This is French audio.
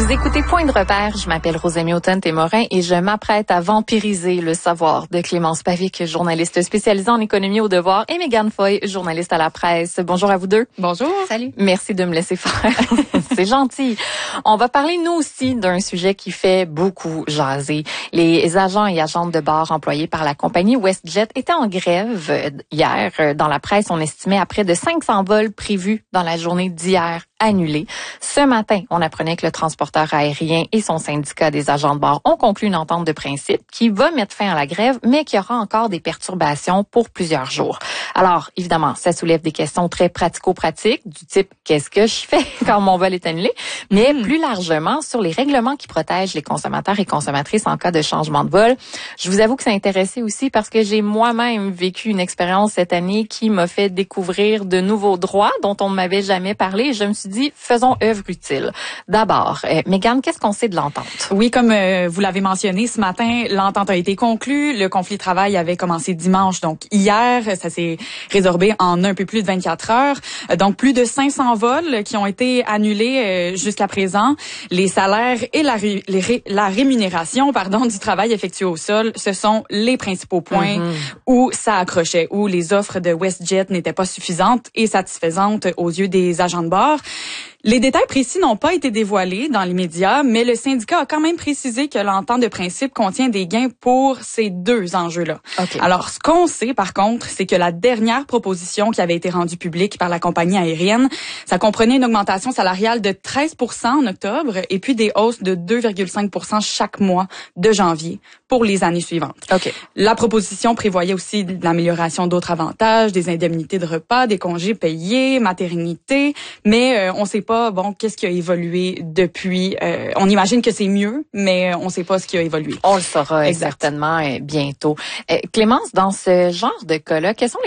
Vous écoutez Point de repère, je m'appelle Rosemie Automne-Témorin et je m'apprête à vampiriser le savoir de Clémence Pavic, journaliste spécialisée en économie au devoir, et Mégane Foy, journaliste à la presse. Bonjour à vous deux. Bonjour. Salut. Merci de me laisser faire. C'est gentil. On va parler, nous aussi, d'un sujet qui fait beaucoup jaser. Les agents et agentes de bar employés par la compagnie WestJet étaient en grève hier. Dans la presse, on estimait à près de 500 vols prévus dans la journée d'hier annulés. Ce matin, on apprenait que le transporteur aérien et son syndicat des agents de bord ont conclu une entente de principe qui va mettre fin à la grève, mais qui aura encore des perturbations pour plusieurs jours. Alors, évidemment, ça soulève des questions très pratico-pratiques, du type « qu'est-ce que je fais quand mon vol est annulé ?» mais plus largement sur les règlements qui protègent les consommateurs et consommatrices en cas de changement de vol. Je vous avoue que ça intéressait aussi parce que j'ai moi-même vécu une expérience cette année qui m'a fait découvrir de nouveaux droits dont on ne m'avait jamais parlé. Je me suis dit, faisons œuvre utile. D'abord, Mégane, qu'est-ce qu'on sait de l'entente? Oui, comme vous l'avez mentionné ce matin, l'entente a été conclue. Le conflit de travail avait commencé dimanche, donc hier. Ça s'est résorbé en un peu plus de 24 heures. Donc, plus de 500 vols qui ont été annulés jusqu'à présent. Les salaires et la rémunération du travail effectué au sol, ce sont les principaux points où ça accrochait, où les offres de WestJet n'étaient pas suffisantes et satisfaisantes aux yeux des agents de bord. Les détails précis n'ont pas été dévoilés dans les médias, mais le syndicat a quand même précisé que l'entente de principe contient des gains pour ces deux enjeux-là. Okay. Alors, ce qu'on sait, par contre, c'est que la dernière proposition qui avait été rendue publique par la compagnie aérienne, ça comprenait une augmentation salariale de 13% en octobre et puis des hausses de 2,5% chaque mois de janvier pour les années suivantes. Okay. La proposition prévoyait aussi de l'amélioration d'autres avantages, des indemnités de repas, des congés payés, maternité, mais on sait pas qu'est-ce qui a évolué depuis. On imagine que c'est mieux, mais on sait pas ce qui a évolué. On le saura certainement bientôt. Clémence, dans ce genre de cas-là, quels sont